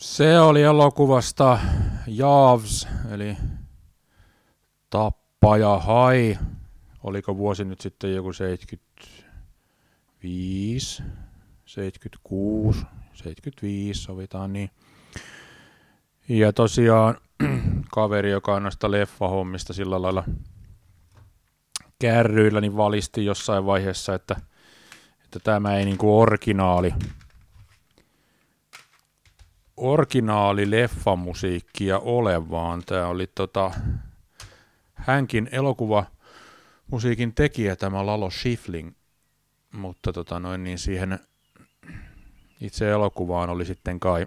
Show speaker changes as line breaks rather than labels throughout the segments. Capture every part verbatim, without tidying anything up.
Se oli elokuvasta Jaws, eli Tappaja Hai. Oliko vuosi nyt sitten joku seitsemänkymmentäviisi, seitsemänkymmentäkuusi, seitsemänkymmentäviisi sovitaan niin. Ja tosiaan kaveri, joka on noista leffahommista sillä lailla kärryillä, niin valisti jossain vaiheessa, että, että tämä ei niinku originaali, originaali leffamusiikkia ole, vaan tämä oli tota, hänkin elokuvamusiikin tekijä, tämä Lalo Schifrin, mutta tota noin, niin siihen itse elokuvaan oli sitten kai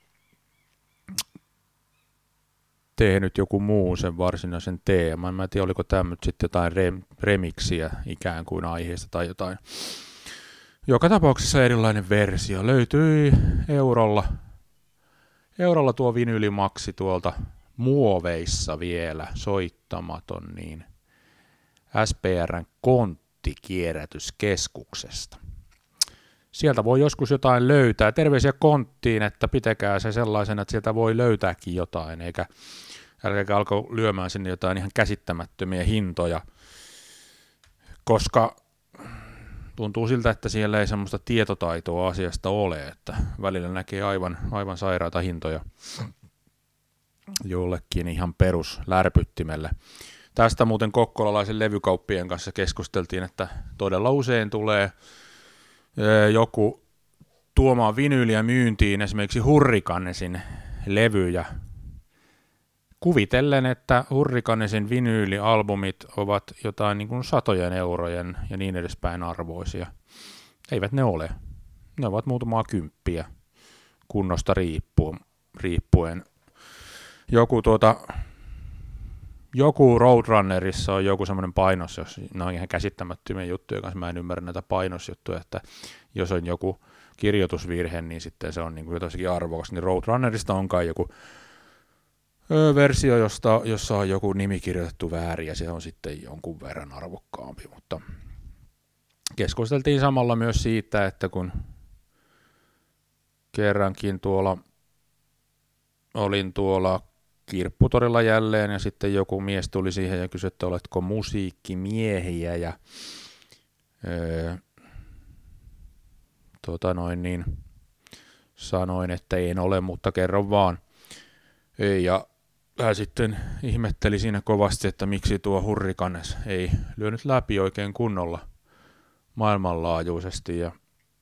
tehnyt joku muu sen varsinaisen teeman. Mä en tiedä, oliko tämä nyt sitten jotain rem- remiksiä ikään kuin aiheesta tai jotain. Joka tapauksessa erilainen versio. Löytyi eurolla. Eurolla tuo vinyylimaksi tuolta muoveissa vielä, soittamaton, niin S P R:n konttikierrätyskeskuksesta. Sieltä voi joskus jotain löytää. Terveisiä konttiin, että pitäkää se sellaisena, että sieltä voi löytääkin jotain, eikä älkääkä alko lyömään sinne jotain ihan käsittämättömiä hintoja, koska tuntuu siltä, että siellä ei semmoista tietotaitoa asiasta ole, että välillä näkee aivan, aivan sairaita hintoja jollekin ihan peruslärpyttimelle. Tästä muuten kokkolalaisen levykauppien kanssa keskusteltiin, että todella usein tulee joku tuomaan vinyyliä myyntiin esimerkiksi Hurrikanesin levyjä, kuvitellen, että Hurrikanesin vinyylialbumit ovat jotain niin kuin satojen eurojen ja niin edespäin arvoisia. Eivät ne ole. Ne ovat muutamaa kymppiä kunnosta riippuen. riippuen. Joku, tuota, joku Roadrunnerissa on joku semmoinen painos, jos ne on ihan käsittämättömiä juttuja, kanssa mä en ymmärrä näitä painosjuttuja, että jos on joku kirjoitusvirhe, niin sitten se on niin kuin jotaisikin arvokas, niin Roadrunnerista on kai joku öö, versio, josta, jossa on joku nimi kirjoitettu väärin, ja se on sitten jonkun verran arvokkaampi, mutta keskusteltiin samalla myös siitä, että kun kerrankin tuolla olin tuolla Kirpputorilla jälleen, ja sitten joku mies tuli siihen ja kysyi, että oletko musiikkimiehiä, ja öö, tota noin niin, sanoin, että en ole, mutta kerron vaan. Ja hän sitten ihmetteli siinä kovasti, että miksi tuo Hurrikanes ei lyönyt läpi oikein kunnolla maailmanlaajuisesti, ja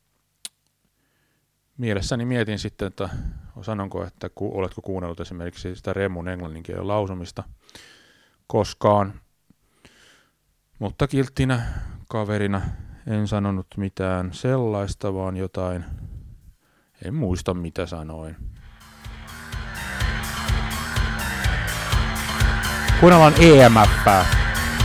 mielessäni mietin sitten, että sanonko, että ku, oletko kuunnellut esimerkiksi sitä Remun englanninkielen lausumista koskaan, mutta kilttinä kaverina en sanonut mitään sellaista, vaan jotain, en muista mitä sanoin. Kuunnellaan E M F:ää.